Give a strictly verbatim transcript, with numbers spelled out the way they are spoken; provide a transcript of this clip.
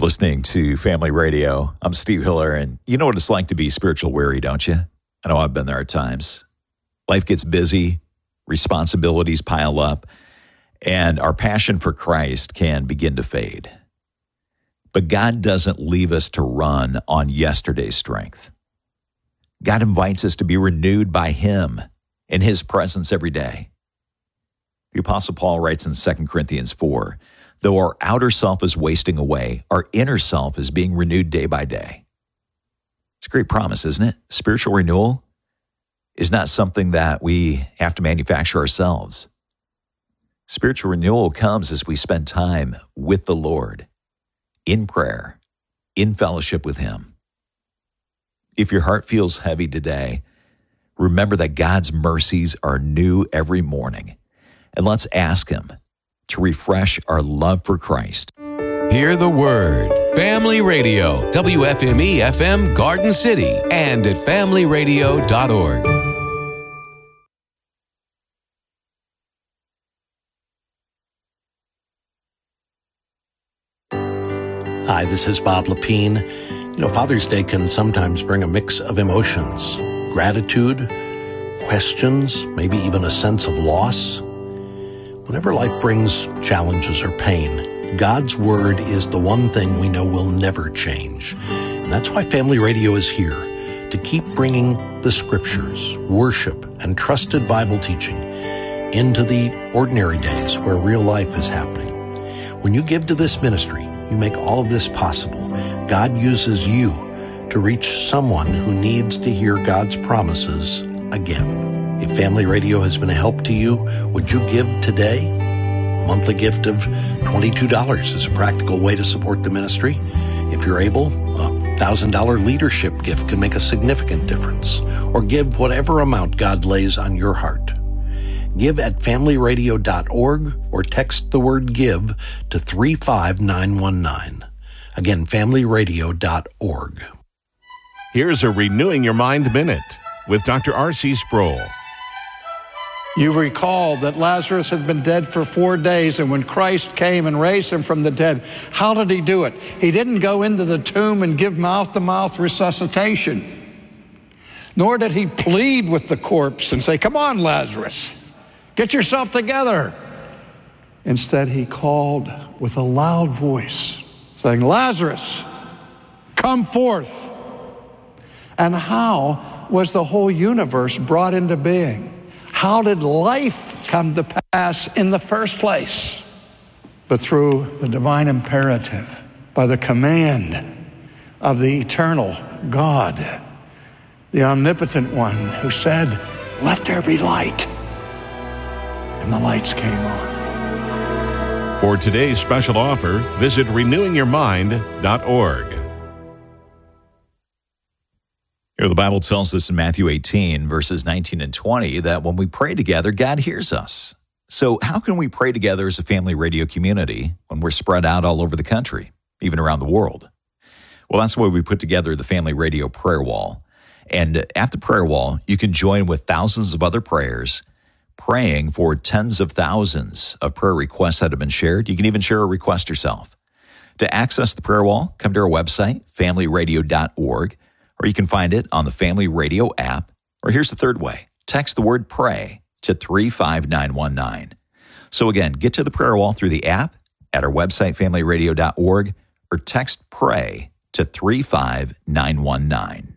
You're listening to Family Radio. I'm Steve Hiller, and you know what it's like to be spiritual weary, don't you? I know I've been there at times. Life gets busy, responsibilities pile up, and our passion for Christ can begin to fade. But God doesn't leave us to run on yesterday's strength. God invites us to be renewed by Him in His presence every day. The Apostle Paul writes in Second Corinthians four, though our outer self is wasting away, our inner self is being renewed day by day. It's a great promise, isn't it? Spiritual renewal is not something that we have to manufacture ourselves. Spiritual renewal comes as we spend time with the Lord, in prayer, in fellowship with Him. If your heart feels heavy today, remember that God's mercies are new every morning. And let's ask Him to refresh our love for Christ. Hear the Word. Family Radio, W F M E F M Garden City, and at family radio dot org. Hi, this is Bob Lepine. You know, Father's Day can sometimes bring a mix of emotions, gratitude, questions, maybe even a sense of loss. Whenever life brings challenges or pain, God's Word is the one thing we know will never change. And that's why Family Radio is here, to keep bringing the Scriptures, worship, and trusted Bible teaching into the ordinary days where real life is happening. When you give to this ministry, you make all of this possible. God uses you to reach someone who needs to hear God's promises again. If Family Radio has been a help to you, would you give today? A monthly gift of twenty-two dollars is a practical way to support the ministry. If you're able, a one thousand dollars leadership gift can make a significant difference. Or give whatever amount God lays on your heart. Give at family radio dot org or text the word GIVE to three five nine one nine. Again, family radio dot org. Here's a Renewing Your Mind Minute with Doctor R C Sproul. You recall that Lazarus had been dead for four days, and when Christ came and raised him from the dead, how did he do it? He didn't go into the tomb and give mouth-to-mouth resuscitation, nor did he plead with the corpse and say, "Come on, Lazarus, get yourself together." Instead, he called with a loud voice, saying, "Lazarus, come forth." And how was the whole universe brought into being? How did life come to pass in the first place? But through the divine imperative, by the command of the eternal God, the omnipotent one who said, "Let there be light." And the lights came on. For today's special offer, visit renewing your mind dot org. Here, the Bible tells us in Matthew eighteen, verses nineteen and twenty, that when we pray together, God hears us. So how can we pray together as a family radio community when we're spread out all over the country, even around the world? Well, that's why we put together the Family Radio Prayer Wall. And at the Prayer Wall, you can join with thousands of other prayers, praying for tens of thousands of prayer requests that have been shared. You can even share a request yourself. To access the Prayer Wall, come to our website, family radio dot org. Or you can find it on the Family Radio app. Or here's the third way. Text the word PRAY to three five nine one nine. So again, get to the prayer wall through the app, at our website, family radio dot org, or text PRAY to three five nine one nine.